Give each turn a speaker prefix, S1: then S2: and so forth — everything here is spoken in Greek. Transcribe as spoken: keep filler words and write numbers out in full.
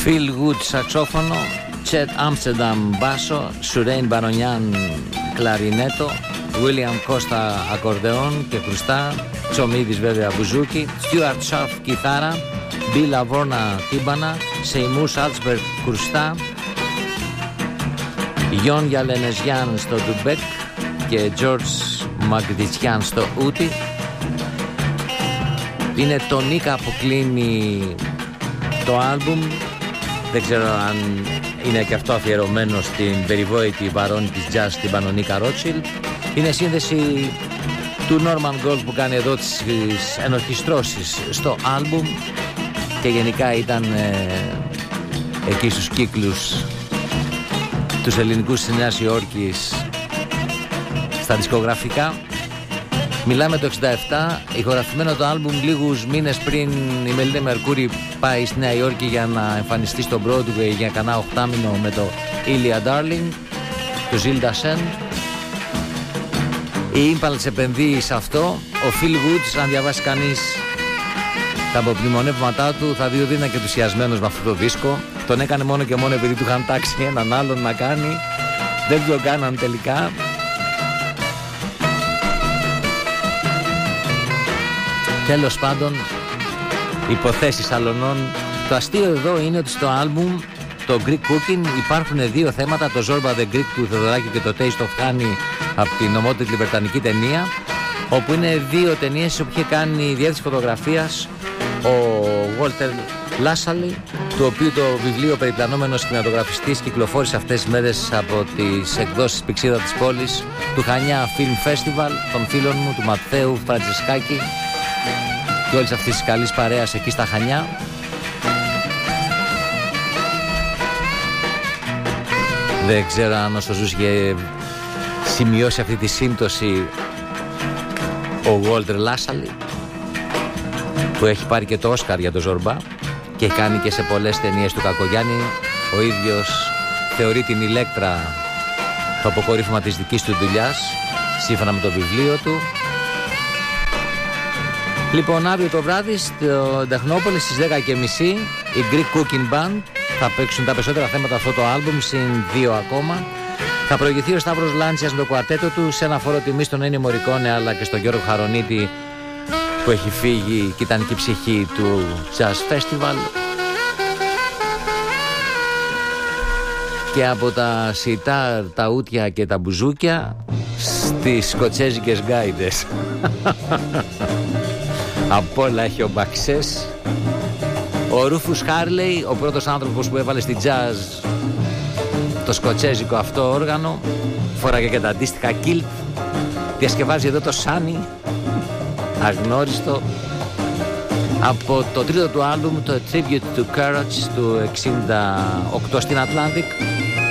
S1: Phil Wood σαξόφωνο, Chet Amsterdam μπάσο, Surain Baronian κλαρινέτο, William Costa ακορντεόν και χρουστά, Τσομίδης βέβαια μπουζούκι, Stuart Schaff κιθάρα, Bill Lavorna τύμπανα, Seymour Salzberg χρουστά, Γιον Γιαλενεζιάν στο ντουμπέκ και George Μαγδιτσιάν στο ούτι. Είναι το Νίκα που κλείνει το άλμπουμ. Δεν ξέρω αν είναι και αυτό αφιερωμένο στην περιβόητη βαρώνη της jazz, την Πανονίκα Ρότσιλντ. Είναι σύνδεση του Norman Gold που κάνει εδώ τις ενορχιστρώσεις στο άλμπουμ και γενικά ήταν ε, εκεί στους κύκλους τους ελληνικούς της Νέας Υόρκης στα δισκογραφικά. Μιλάμε το εξήντα επτά, ηχογραφημένο το άλμπουμ λίγους μήνες πριν η Μελίνη Μερκούρη πάει στη Νέα Υόρκη για να εμφανιστεί στο Broadway για κανένα οχτάμινο με το Ilya Darling του Ζίλντα Σεν. Η Impulse επενδύει σε αυτό. Ο Phil Woods, αν διαβάσει κανείς τα απομνημονεύματά του, θα δει ότι είναι και ενθουσιασμένος με αυτό το δίσκο. Τον έκανε μόνο και μόνο επειδή του είχαν τάξει έναν άλλον να κάνει. Δεν το κάναν τελικά. Τέλος πάντων, υποθέσεις αλωνών. Το αστείο εδώ είναι ότι στο άλμπουμ το Greek Cooking υπάρχουν δύο θέματα, το Zorba the Greek του Θεοδωράκη και το Taste of Honey από την ομότιτλη βρετανική ταινία, όπου είναι δύο ταινίες που είχε κάνει διεύθυνση φωτογραφίας ο Walter Lassally, του οποίου το βιβλίο «Περιπλανόμενος κινηματογραφιστής» κυκλοφόρησε αυτές τις μέρες από τις εκδόσεις Πηξίδα της Πόλης, του Χανιά Film Festival, των φίλων μου, του Ματθαίου Φραντζεσκάκη και όλης αυτής της καλής παρέας εκεί στα Χανιά. Δεν ξέρω αν όσο ζούσε είχε σημειώσει αυτή τη σύμπτωση ο Walter Lassally, που έχει πάρει και το Όσκαρ για το Ζορμπά και έχει κάνει και σε πολλές ταινίες του Κακογιάννη. Ο ίδιος θεωρεί την Ηλέκτρα το αποκορύφωμα της δικής του δουλειάς, σύμφωνα με το βιβλίο του. Λοιπόν, αύριο το βράδυ στο Τεχνόπολη στις δέκα και μισή η Greek Cooking Band θα παίξουν τα περισσότερα θέματα αυτό το άλμπουμ, συν δύο ακόμα. Θα προηγηθεί ο Σταύρος Λάντσιας με το κουαρτέτο του σε ένα φόρο τιμή στον Έννιο Μωρικόνε αλλά και στον Γιώργο Χαρονίτη που έχει φύγει και ήταν και η ψυχή του Jazz Festival. Και από τα σιτάρ, τα ούτια και τα μπουζούκια στις σκοτσέζικες γκάιντες. Από όλα έχει ο Μπαξές. Ο Ρούφους Χάρλεϊ, ο πρώτος άνθρωπος που έβαλε στη jazz το σκοτσέζικο αυτό όργανο, φοράγε και τα αντίστοιχα κιλτ. Διασκευάζει εδώ το Sunny, αγνώριστο, από το τρίτο του άλμπουμ, το Tribute to Courage του εξήντα οκτώ στην Atlantic.